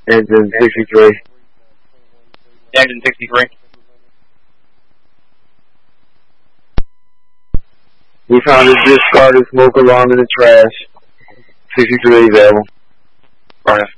Engine 63. Engine 63. We found a discarded smoke alarm in the trash. 63 available. Right.